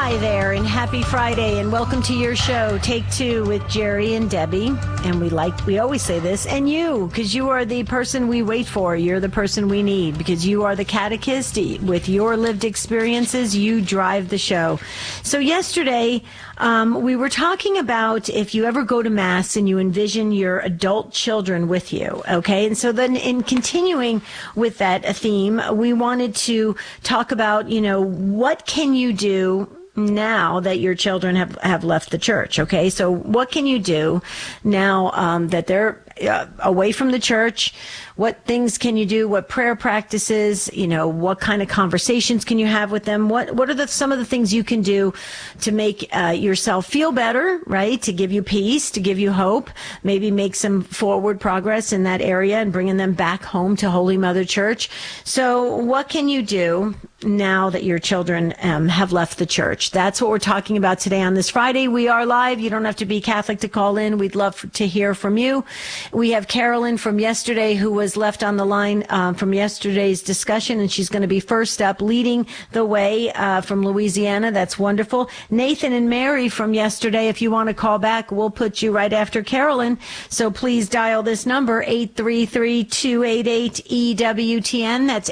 Hi there, and happy Friday, and welcome to your show, Take Two with Jerry and Debbie. And we always say this, and you, because you are the person we wait for. You're the person we need, because you are the catechist. With your lived experiences, you drive the show. So yesterday, we were talking about if you ever go to Mass and you envision your adult children with you, okay? And so then in continuing with that theme, we wanted to talk about, what can you do now that your children have left the church, okay? So what can you do now that they're away from the church? What things can you do? What prayer practices? What kind of conversations can you have with them? What are some of the things you can do to make yourself feel better, right? To give you peace, to give you hope, maybe make some forward progress in that area and bringing them back home to Holy Mother Church. So what can you do now that your children have left the church? That's what we're talking about today on this Friday. We are live. You don't have to be Catholic to call in. We'd love to hear from you. We have Carolyn from yesterday who was left on the line from yesterday's discussion, and she's going to be first up leading the way from Louisiana. That's wonderful. Nathan and Mary from yesterday, if you want to call back, we'll put you right after Carolyn. So please dial this number, 833-288-EWTN. That's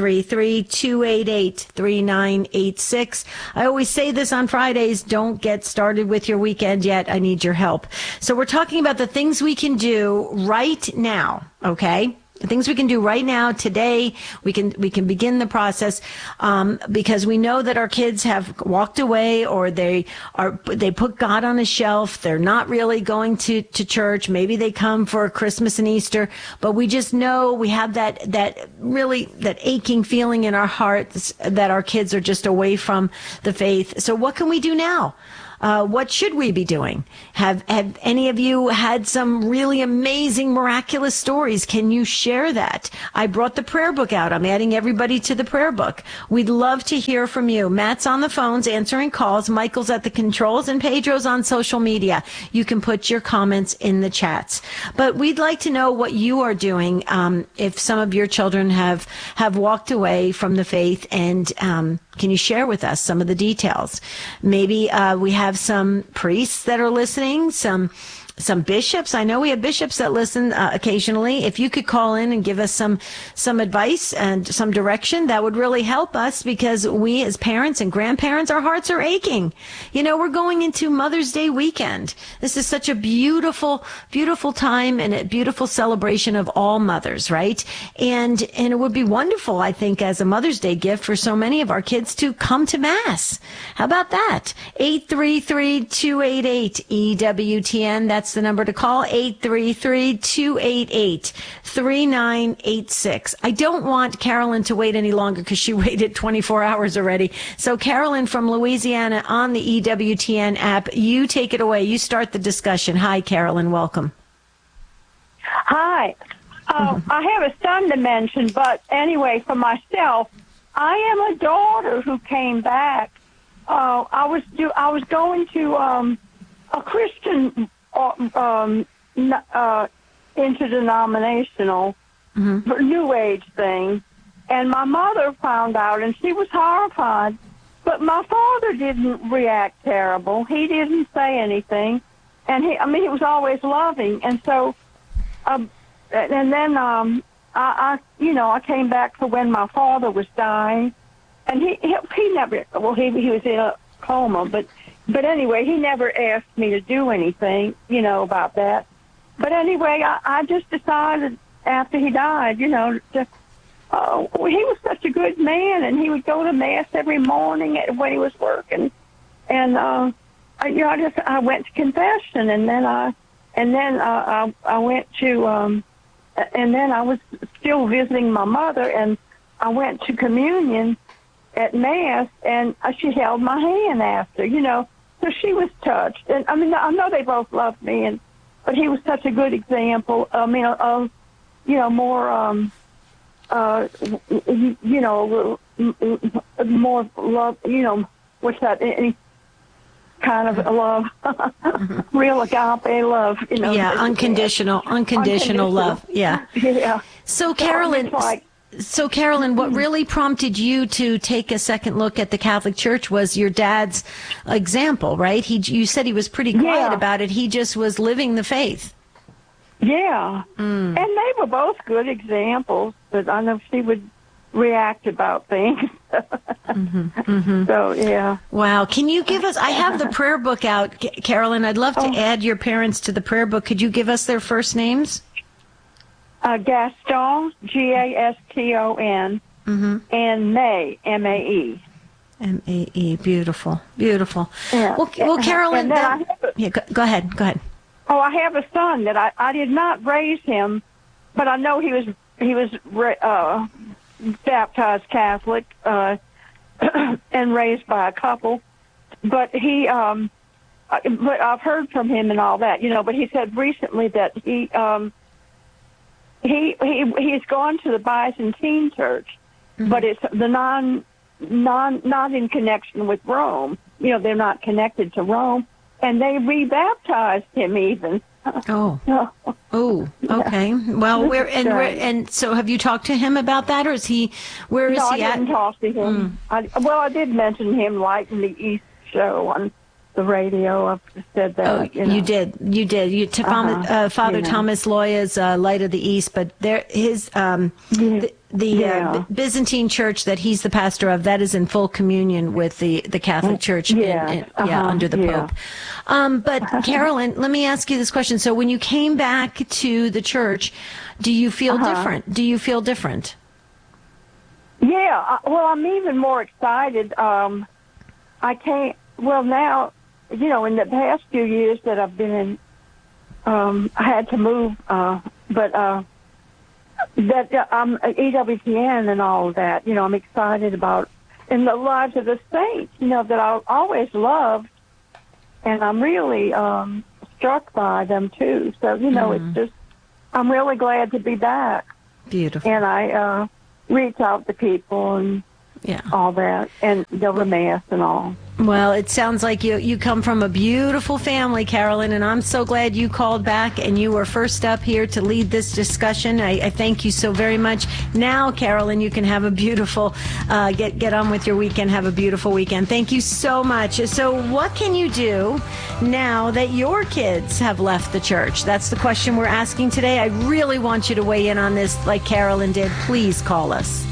833-288-3986. I always say this on Fridays, don't get started with your weekend yet. I need your help. So we're talking about the things we can do right now, okay? The things we can do right now, today, we can begin the process, because we know that our kids have walked away, or they put God on a shelf. They're not really going to church. Maybe they come for Christmas and Easter, but we just know we have that aching feeling in our hearts that our kids are just away from the faith. So what can we do now? What should we be doing? Have any of you had some really amazing, miraculous stories? Can you share that? I brought the prayer book out. I'm adding everybody to the prayer book. We'd love to hear from you. Matt's on the phones answering calls. Michael's at the controls, and Pedro's on social media. You can put your comments in the chats. But we'd like to know what you are doing if some of your children have walked away from the faith, and can you share with us some of the details? Maybe we have some priests that are listening, some bishops. I know we have bishops that listen occasionally. If you could call in and give us some advice and some direction, that would really help us, because we as parents and grandparents, our hearts are aching. We're going into Mother's Day weekend. This is such a beautiful, beautiful time and a beautiful celebration of all mothers, right? And it would be wonderful, I think, as a Mother's Day gift for so many of our kids to come to Mass. How about that? 833-288-EWTN. That's the number to call, 833-288-3986. I don't want Carolyn to wait any longer, because she waited 24 hours already. So Carolyn from Louisiana on the EWTN app, you take it away. You start the discussion. Hi, Carolyn. Welcome. Hi. I have a son to mention, but anyway, for myself, I am a daughter who came back. I was going to a Christian interdenominational New Age thing, and my mother found out, and she was horrified. But my father didn't react terrible. He didn't say anything, and he was always loving. And so, and then I came back for when my father was dying, and he never. Well, he was in a coma, but anyway, he never asked me to do anything, about that. But anyway, I just decided after he died, he was such a good man, and he would go to Mass every morning when he was working. And, I went to confession, and then I went to, and then I was still visiting my mother, and I went to communion at Mass, and she held my hand after, so she was touched. And I know they both loved me, but he was such a good example. Of more, more love. What's that? Any kind of love, real agape love. Yeah, unconditional love. Yeah. Yeah. So Carolyn. So, Carolyn, what really prompted you to take a second look at the Catholic Church was your dad's example, right? You said he was pretty quiet about it. He just was living the faith. Yeah. And they were both good examples, but I know she would react about things. So, yeah. Wow. Can you give us, I have the prayer book out, Carolyn. I'd love to add your parents to the prayer book. Could you give us their first names? Gaston, Gaston, and May, Mae. Mae, beautiful, beautiful. Yeah. Well, Carolyn, go ahead. Oh, I have a son that I did not raise him, but I know he was baptized Catholic and raised by a couple. But but I've heard from him and all that, But he said recently that he's gone to the Byzantine Church, but it's the not in connection with Rome. They're not connected to Rome, and they rebaptized him even. Oh, okay. Well, and so have you talked to him about that, or is he? Where is he at? I didn't talk to him. I did mention him, like in the East show on the radio. I've said that. Oh, you did. Father Thomas Loya's Light of the East, but the Byzantine Church that he's the pastor of, that is in full communion with the Catholic Church under the Pope. But Carolyn, let me ask you this question. So when you came back to the church, do you feel different? Do you feel different? Yeah. Well, I'm even more excited. Now, in the past few years that I've been in, I had to move, but that I'm EWTN and all of that. I'm excited about in the lives of the saints. That I always loved, and I'm really struck by them too. So it's just I'm really glad to be back. Beautiful. And I reach out to people and all that, and go to mass and all. Well, it sounds like you come from a beautiful family, Carolyn, and I'm so glad you called back and you were first up here to lead this discussion. I thank you so very much. Now, Carolyn, you can have a beautiful, get on with your weekend, have a beautiful weekend. Thank you so much. So what can you do now that your kids have left the church? That's the question we're asking today. I really want you to weigh in on this like Carolyn did. Please call us.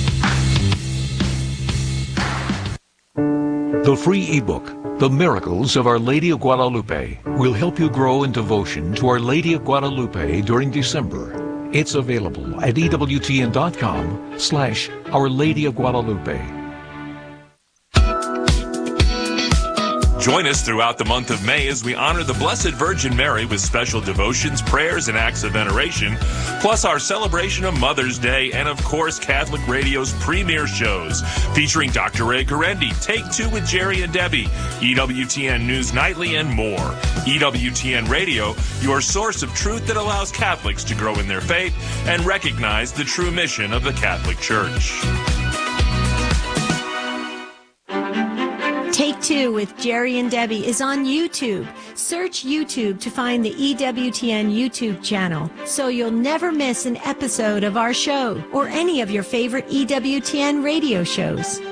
The free ebook, The Miracles of Our Lady of Guadalupe, will help you grow in devotion to Our Lady of Guadalupe during December. It's available at EWTN.com/Our Lady of Guadalupe. Join us throughout the month of May as we honor the Blessed Virgin Mary with special devotions, prayers, and acts of veneration, plus our celebration of Mother's Day, and of course, Catholic Radio's premier shows, featuring Dr. Ray Guarendi, Take Two with Jerry and Debbie, EWTN News Nightly, and more. EWTN Radio, your source of truth that allows Catholics to grow in their faith and recognize the true mission of the Catholic Church. Take Two with Jerry and Debbie is on YouTube. Search YouTube to find the EWTN YouTube channel so you'll never miss an episode of our show or any of your favorite EWTN radio shows.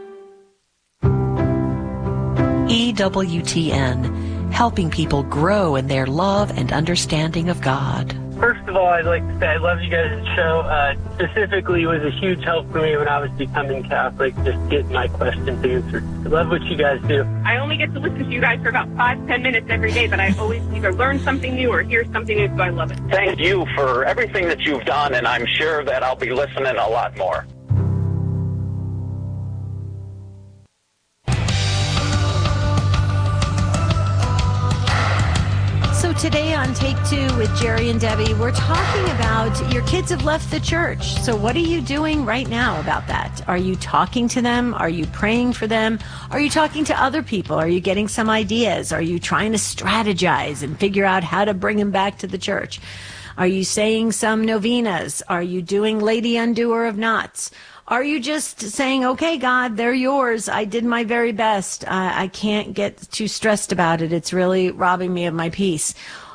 EWTN, helping people grow in their love and understanding of God. First of all, I'd like to say I love you guys' show. Specifically, it was a huge help for me when I was becoming Catholic, just getting my questions answered. I love what you guys do. I only get to listen to you guys for about 5-10 minutes every day, but I always either learn something new or hear something new, so I love it. Thank you for everything that you've done, and I'm sure that I'll be listening a lot more. So today on Take Two with Jerry and Debbie, we're talking about your kids have left the church. So what are you doing right now about that? Are you talking to them? Are you praying for them? Are you talking to other people? Are you getting some ideas? Are you trying to strategize and figure out how to bring them back to the church? Are you saying some novenas? Are you doing Lady Undoer of Knots? Are you just saying, okay, God, they're yours. I did my very best. I can't get too stressed about it. It's really robbing me of my peace.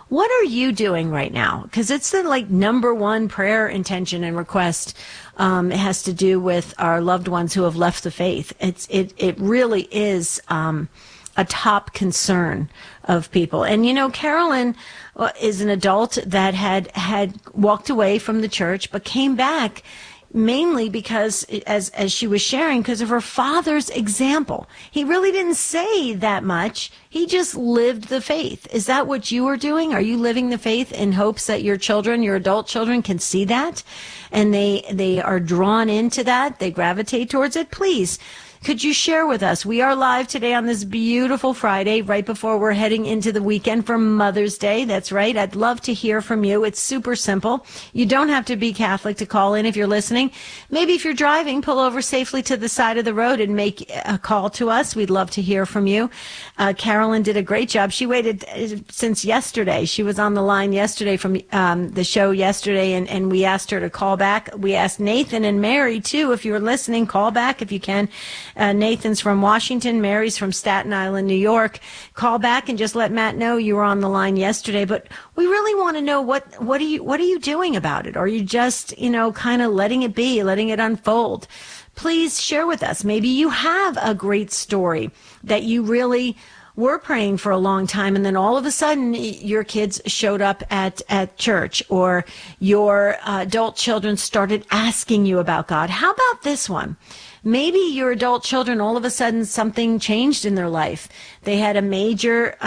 What are you doing right now? Because it's the number one prayer intention and request. It has to do with our loved ones who have left the faith. It really is a top concern of people. And Carolyn is an adult that had walked away from the church, but came back mainly because, as she was sharing, because of her father's example. He really didn't say that much. He just lived the faith. Is that what you are doing? Are you living the faith in hopes that your children, your adult children, can see that and they are drawn into that? They gravitate towards it? Please, could you share with us? We are live today on this beautiful Friday, right before we're heading into the weekend for Mother's Day. That's right. I'd love to hear from you. It's super simple. You don't have to be Catholic to call in if you're listening. Maybe if you're driving, pull over safely to the side of the road and make a call to us. We'd love to hear from you. Carolyn did a great job. She waited since yesterday. She was on the line yesterday from the show yesterday, and we asked her to call back. We asked Nathan and Mary, too, if you're listening, call back if you can. Nathan's from Washington. Mary's from Staten Island, New York. Call back and just let Matt know you were on the line yesterday. But we really want to know what are you doing about it? Are you just, kind of letting it be, letting it unfold? Please share with us. Maybe you have a great story that you really were praying for a long time, and then all of a sudden your kids showed up at church, or your adult children started asking you about God. How about this one? Maybe your adult children, all of a sudden, something changed in their life. They had a major,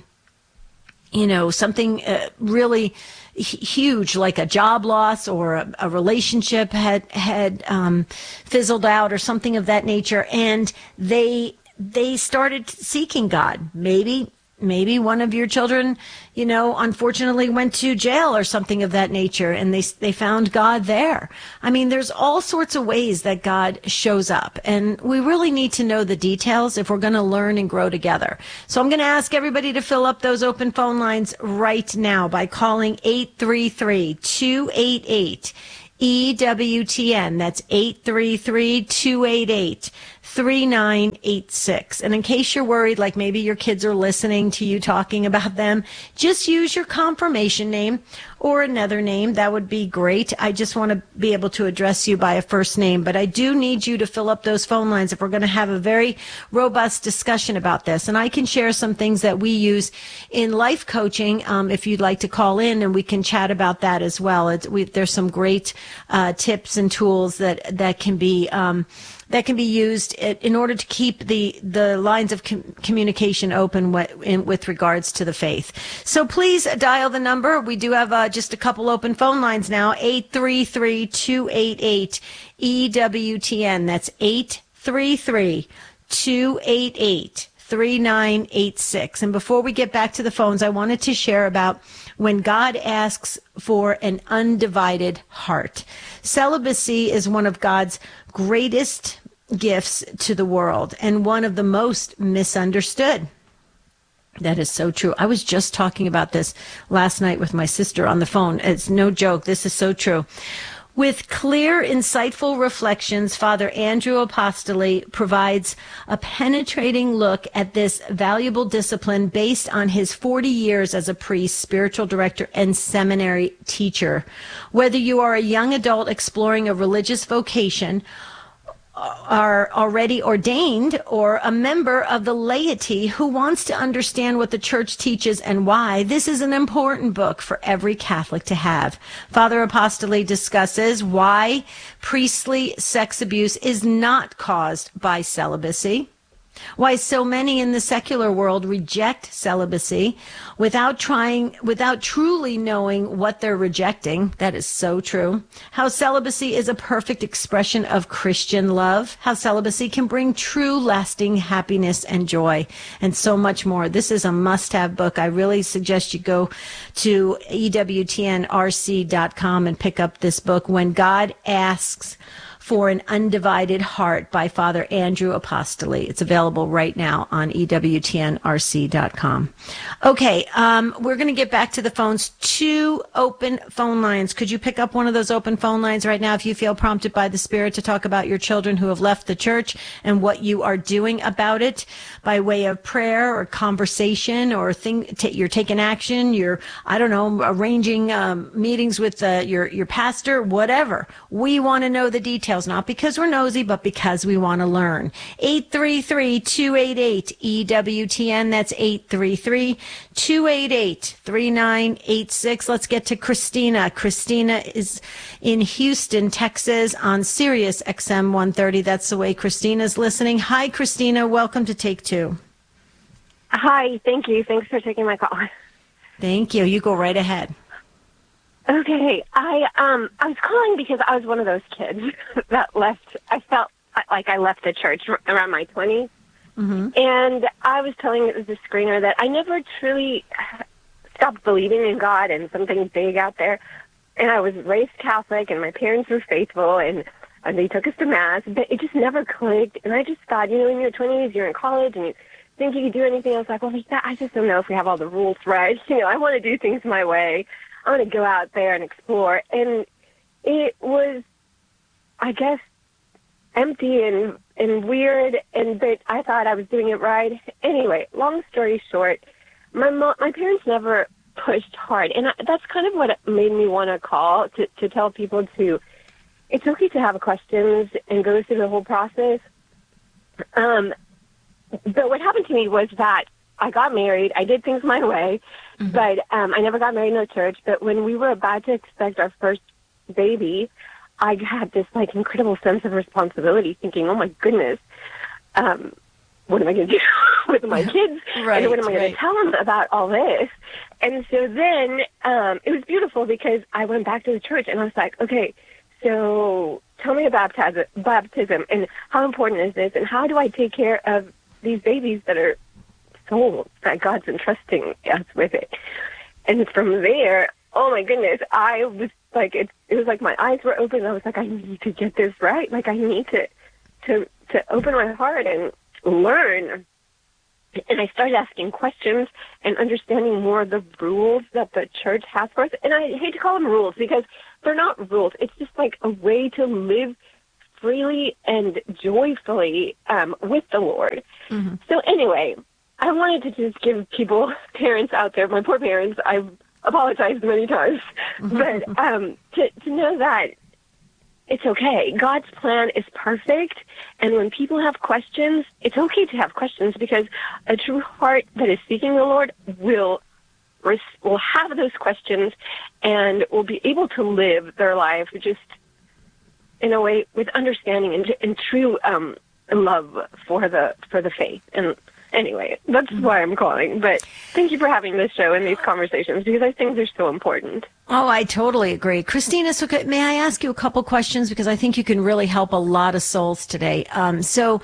something really huge, like a job loss, or a relationship had fizzled out, or something of that nature, and they started seeking God. Maybe one of your children, unfortunately went to jail or something of that nature, and they found God there. I mean, there's all sorts of ways that God shows up, and we really need to know the details if we're going to learn and grow together. So I'm going to ask everybody to fill up those open phone lines right now by calling 833-288 EWTN. That's 833-288-3986. And in case you're worried, like maybe your kids are listening to you talking about them, just use your confirmation name or another name. That would be great. I just want to be able to address you by a first name, but I do need you to fill up those phone lines if we're going to have a very robust discussion about this. And I can share some things that we use in life coaching if you'd like to call in, and we can chat about that as well. There's some great tips and tools that can be used in order to keep the lines of communication open with regards to the faith. So please dial the number. We do have just a couple open phone lines now, 833-288-EWTN. That's 833-288-3986. And before we get back to the phones, I wanted to share about when God asks for an undivided heart. Celibacy is one of God's greatest gifts to the world, and one of the most misunderstood. That is so true. I was just talking about this last night with my sister on the phone. It's no joke. This is so true. With clear, insightful reflections, Father Andrew Apostoli provides a penetrating look at this valuable discipline based on his 40 years as a priest, spiritual director, and seminary teacher. Whether you are a young adult exploring a religious vocation, are already ordained, or a member of the laity who wants to understand what the church teaches and why, this is an important book for every Catholic to have. Father Apostoli discusses why priestly sex abuse is not caused by celibacy, why so many in the secular world reject celibacy without truly knowing what they're rejecting. That is so true. How celibacy is a perfect expression of Christian love. How celibacy can bring true, lasting happiness and joy, and so much more. This is a must-have book. I really suggest you go to EWTNRC.com and pick up this book, When God Asks for an Undivided Heart by Father Andrew Apostoli. It's available right now on EWTNRC.com. Okay, we're going to get back to the phones. 2 open phone lines. Could you pick up one of those open phone lines right now if you feel prompted by the Spirit to talk about your children who have left the church and what you are doing about it by way of prayer or conversation, or you're taking action, you're, I don't know, arranging meetings with your pastor, whatever. We want to know the details, not because we're nosy, but because we want to learn. 833-288-EWTN. That's 833-288-3986. Let's get to Christina. Christina is in Houston, Texas on Sirius XM 130. That's the way Christina's listening. Hi, Christina. Welcome to Take Two. Hi. Thank you. Thanks for taking my call. Thank you. You go right ahead. Okay. I was calling because I was one of those kids that left. I felt like I left the church around my 20s. Mm-hmm. And I was telling the screener that I never truly stopped believing in God and something big out there. And I was raised Catholic, and my parents were faithful, and they took us to Mass, but it just never clicked. And I just thought, in your 20s, you're in college, and you think you can do anything. I was like, well, I just don't know if we have all the rules right. I want to do things my way. I want to go out there and explore. And it was, I guess, empty and weird, but I thought I was doing it right. Anyway, long story short, my parents never pushed hard, and that's kind of what made me want to call to tell people it's okay to have questions and go through the whole process. But what happened to me was that I got married. I did things my way, mm-hmm. but I never got married in a church. But when we were about to expect our first baby, I had this incredible sense of responsibility, thinking, oh my goodness, what am I going to do with my kids? Right, and what am I going to tell them about all this? And so then it was beautiful because I went back to the church and I was like, okay, so tell me about baptism and how important is this, and how do I take care of these babies that are souls that God's entrusting us with it? And from there, oh my goodness, I was it was like my eyes were open. I was like, I need to get this right. I need to open my heart and learn. And I started asking questions and understanding more of the rules that the church has for us. And I hate to call them rules because they're not rules. It's just a way to live freely and joyfully with the Lord. Mm-hmm. So anyway, I wanted to just give parents out there, my poor parents, I've apologized many times, but to know that it's okay. God's plan is perfect, and when people have questions, it's okay to have questions because a true heart that is seeking the Lord will have those questions and will be able to live their life just in a way with understanding and true love for the faith. And anyway, that's why I'm calling. But thank you for having this show and these conversations because I think they're so important. Oh, I totally agree. Christina, so may I ask you a couple questions because I think you can really help a lot of souls today. So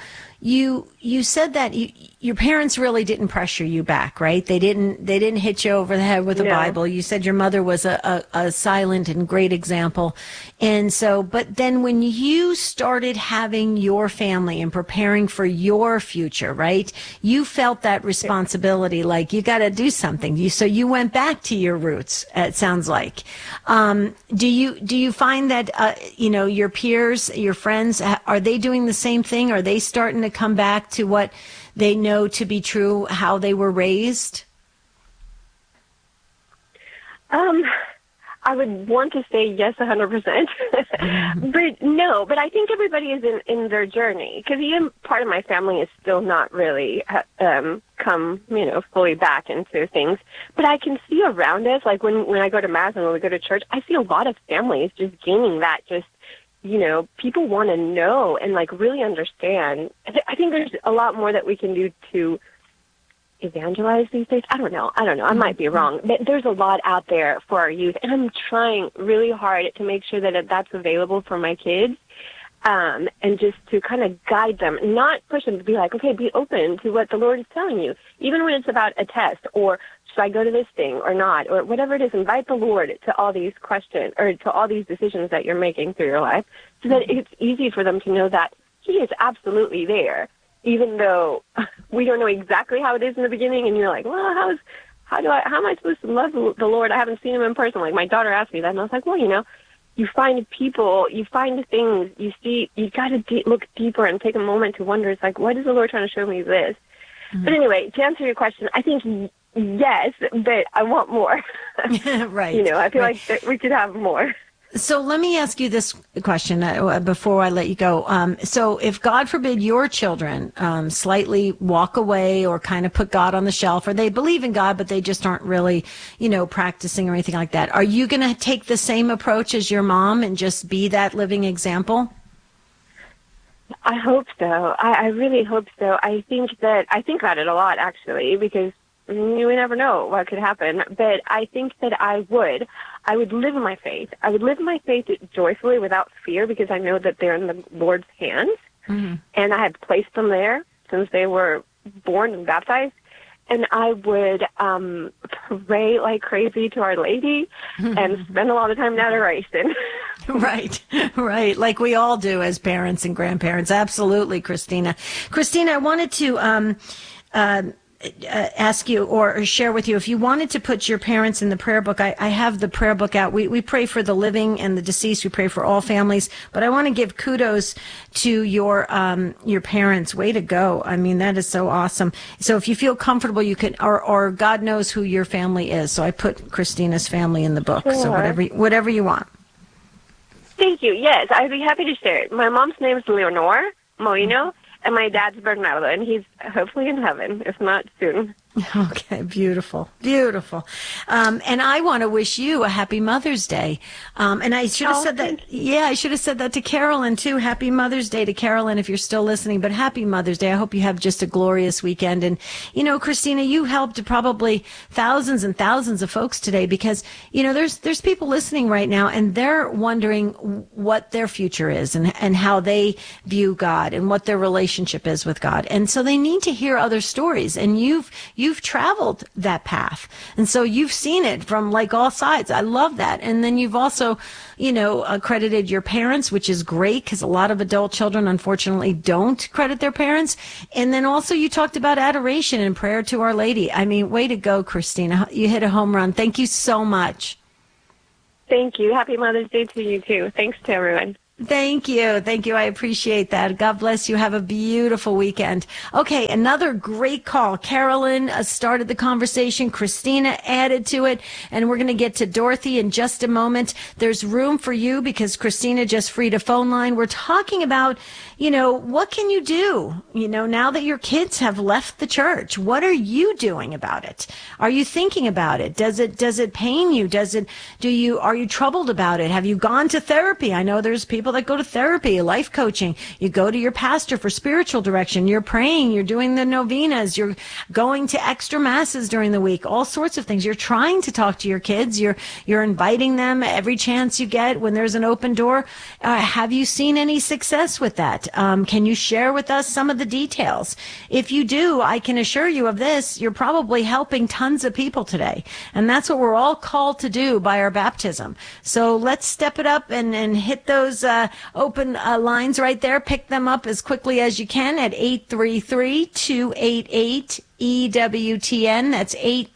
you said that your parents really didn't pressure you back, right? They didn't hit you over the head with the Bible. You said your mother was a silent and great example. And so, but then when you started having your family and preparing for your future, right? You felt that responsibility, like you got to do something. So you went back to your roots, it sounds like. Do you find that, your peers, your friends, are they doing the same thing? Are they starting to come back to what they know to be true, how they were raised? I would want to say yes, 100%, but no. But I think everybody is in their journey because even part of my family is still not really come, fully back into things. But I can see around us, like when I go to Mass and when we go to church, I see a lot of families just gaining that. Just people want to know and really understand. I think there's a lot more that we can do to evangelize these days. I don't know. I might be wrong, but there's a lot out there for our youth, and I'm trying really hard to make sure that that's available for my kids. and just to kind of guide them, not push them, to be like, okay, be open to what the Lord is telling you, even when it's about a test, or should I go to this thing or not, or whatever it is. Invite the Lord to all these questions, or to all these decisions that you're making through your life, so that it's easy for them to know that He is absolutely there, even though we don't know exactly how it is in the beginning, and you're like, well, how am I supposed to love the Lord? I haven't seen Him in person. Like, my daughter asked me that, and I was like, well, you find people, you find things, you see, you got to look deeper and take a moment to wonder, it's like, what is the Lord trying to show me this? Mm-hmm. But anyway, to answer your question, I think yes, but I want more. Right. I feel like that we could have more. So let me ask you this question before I let you go. So if, God forbid, your children slightly walk away or kind of put God on the shelf, or they believe in God, but they just aren't really, practicing or anything like that, are you going to take the same approach as your mom and just be that living example? I hope so. I really hope so. I think about it a lot, actually, because you never know what could happen. But I think that I would live my faith. I would live my faith joyfully without fear, because I know that they're in the Lord's hands. Mm-hmm. And I have placed them there since they were born and baptized. And I would pray like crazy to Our Lady and spend a lot of time in adoration. Right. Like we all do as parents and grandparents. Absolutely, Christina. Christina, I wanted to ask you or share with you, if you wanted to put your parents in the prayer book, I have the prayer book out. We pray for the living and the deceased. We pray for all families, but I want to give kudos to your parents. Way to go. I mean, that is so awesome. So if you feel comfortable, you can, or God knows who your family is. So I put Christina's family in the book. Sure. So whatever you want. Thank you. Yes, I'd be happy to share it. My mom's name is Leonor Moino. And my dad's Bernardo, and he's hopefully in heaven, if not soon. Okay, beautiful. And I want to wish you a happy Mother's Day. And I should have said that. Yeah, I should have said that to Carolyn too. Happy Mother's Day to Carolyn if you're still listening. But happy Mother's Day. I hope you have just a glorious weekend. And Christina, you helped probably thousands and thousands of folks today, because there's people listening right now, and they're wondering what their future is and how they view God and what their relationship is with God. And so they need to hear other stories. And you've traveled that path. And so you've seen it from like all sides. I love that. And then you've also, credited your parents, which is great, because a lot of adult children, unfortunately, don't credit their parents. And then also you talked about adoration and prayer to Our Lady. I mean, way to go, Christina. You hit a home run. Thank you so much. Thank you. Happy Mother's Day to you too. Thanks to everyone. Thank you. I appreciate that. God bless you. Have a beautiful weekend. Okay, another great call. Carolyn started the conversation. Christina added to it. And we're going to get to Dorothy in just a moment. There's room for you because Christina just freed a phone line. We're talking about, what can you do? Now that your kids have left the church, what are you doing about it? Are you thinking about it? Does it pain you? Are you troubled about it? Have you gone to therapy? I know there's people that go to therapy, life coaching. You go to your pastor for spiritual direction. You're praying. You're doing the novenas. You're going to extra masses during the week. All sorts of things. You're trying to talk to your kids. You're inviting them every chance you get when there's an open door. Have you seen any success with that? Can you share with us some of the details? If you do, I can assure you of this. You're probably helping tons of people today. And that's what we're all called to do by our baptism. So let's step it up and hit those open lines right there. Pick them up as quickly as you can at 833-288-EWTN. That's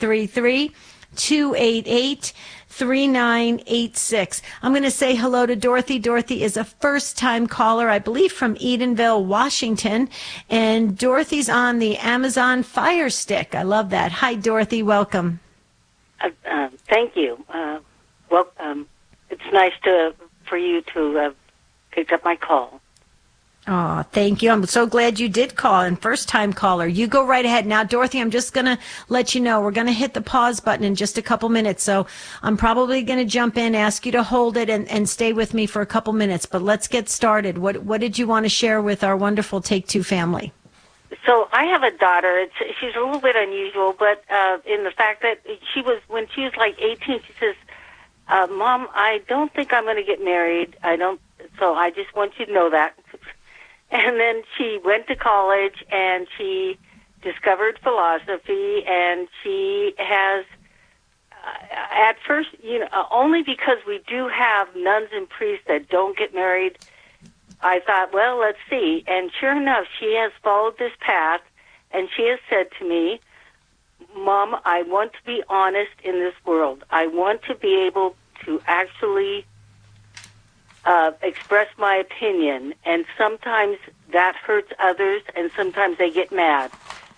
833-288-3986. I'm going to say hello to Dorothy. Dorothy is a first-time caller, I believe, from Edenville, Washington. And Dorothy's on the Amazon Fire Stick. I love that. Hi, Dorothy. Welcome. Thank you. It's nice for you to pick up my call. Oh, thank you. I'm so glad you did call, and first-time caller. You go right ahead. Now, Dorothy, I'm just going to let you know, we're going to hit the pause button in just a couple minutes, so I'm probably going to jump in, ask you to hold it, and stay with me for a couple minutes, but let's get started. What did you want to share with our wonderful Take Two family? So I have a daughter. She's a little bit unusual, but in the fact that when she was like 18, she says, Mom, I don't think I'm going to get married. So I just want you to know that. And then she went to college, and she discovered philosophy, and she has, at first, only because we do have nuns and priests that don't get married, I thought, well, let's see. And sure enough, she has followed this path, and she has said to me, Mom, I want to be honest in this world. I want to be able to actually express my opinion, and sometimes that hurts others, and sometimes they get mad.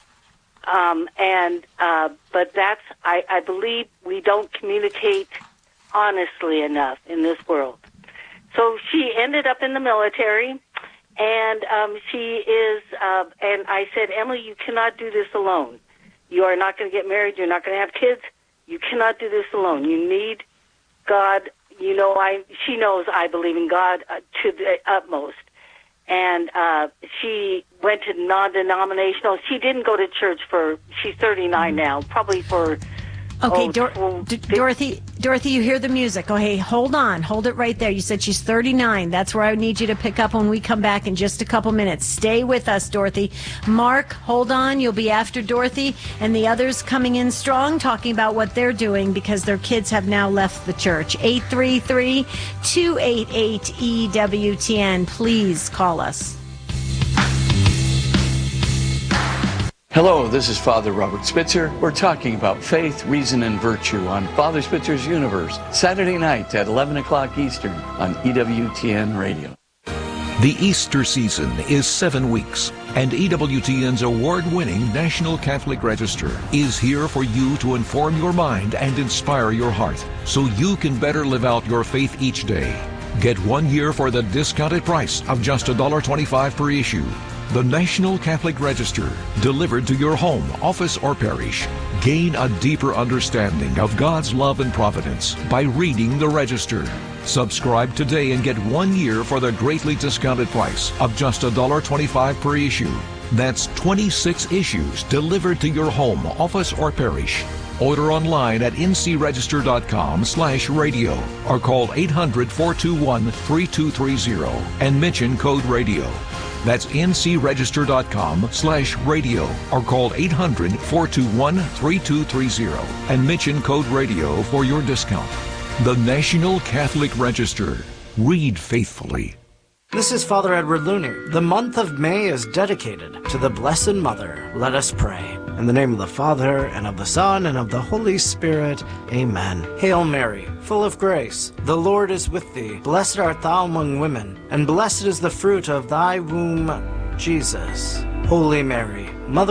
But that's, I believe we don't communicate honestly enough in this world. So she ended up in the military, and she is, and I said, Emily, you cannot do this alone. You are not going to get married. You're not going to have kids. You cannot do this alone. You need God. She knows I believe in God to the utmost. And she went to non-denominational. She didn't go to church she's 39 now, probably for... Okay, Dorothy, you hear the music. Oh, hey, hold on. Hold it right there. You said she's 39. That's where I need you to pick up when we come back in just a couple minutes. Stay with us, Dorothy. Mark, hold on. You'll be after Dorothy, and the others coming in strong, talking about what they're doing because their kids have now left the church. 833-288-EWTN. Please call us. Hello, this is Father Robert Spitzer. We're talking about faith, reason, and virtue on Father Spitzer's Universe, Saturday night at 11 o'clock Eastern on EWTN Radio. The Easter season is 7 weeks, and EWTN's award-winning National Catholic Register is here for you to inform your mind and inspire your heart so you can better live out your faith each day. Get 1 year for the discounted price of just $1.25 per issue. The National Catholic Register, delivered to your home, office, or parish. Gain a deeper understanding of God's love and providence by reading the Register. Subscribe today and get 1 year for the greatly discounted price of just $1.25 per issue. That's 26 issues delivered to your home, office, or parish. Order online at ncregister.com/radio or call 800-421-3230 and mention code radio. That's ncregister.com/radio or call 800-421-3230 and mention code radio for your discount. The National Catholic Register. Read faithfully. This is Father Edward Looney. The month of May is dedicated to the Blessed Mother. Let us pray. In the name of the Father, and of the Son, and of the Holy Spirit. Amen. Hail Mary, full of grace, the Lord is with thee. Blessed art thou among women, and blessed is the fruit of thy womb, Jesus. Holy Mary, Mother